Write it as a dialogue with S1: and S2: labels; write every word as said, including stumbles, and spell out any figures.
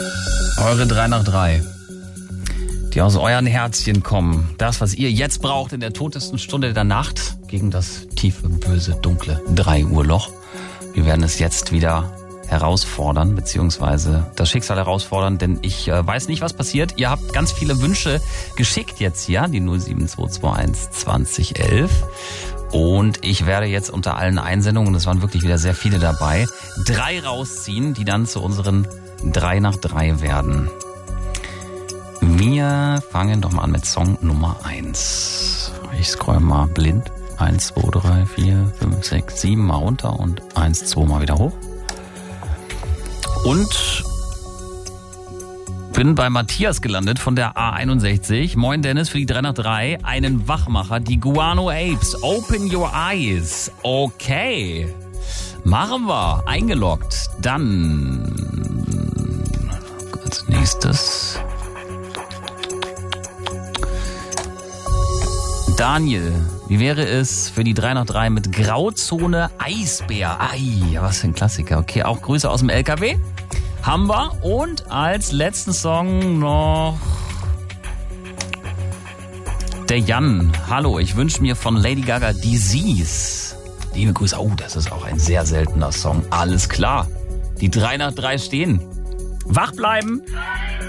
S1: Eure drei nach drei, die aus euren Herzchen kommen. Das, was ihr jetzt braucht in der totesten Stunde der Nacht gegen das tiefe, böse, dunkle drei Uhr Loch. Wir werden es jetzt wieder herausfordern, beziehungsweise das Schicksal herausfordern, denn ich äh, weiß nicht, was passiert. Ihr habt ganz viele Wünsche geschickt jetzt hier, die null sieben zwei zwei eins zwanzig elf. Und ich werde jetzt unter allen Einsendungen, das waren wirklich wieder sehr viele dabei, drei rausziehen, die dann zu unseren drei nach drei werden. Wir fangen doch mal an mit Song Nummer eins. Ich scroll mal blind. eins, zwei, drei, vier, fünf, sechs, sieben mal runter und eins, zwei mal wieder hoch. Und bin bei Matthias gelandet von der A einundsechzig. Moin Dennis, für die drei nach drei einen Wachmacher, die Guano Apes. Open your eyes. Okay. Machen wir. Eingeloggt. Dann als nächstes Daniel. Wie wäre es für die drei nach drei mit Grauzone Eisbär? Ei, was für ein Klassiker. Okay, auch Grüße aus dem L K W. Haben wir. Und als letzten Song noch der Jan. Hallo, ich wünsche mir von Lady Gaga Disease. Liebe Grüße. Oh, das ist auch ein sehr seltener Song. Alles klar. Die drei nach drei stehen. Wach bleiben.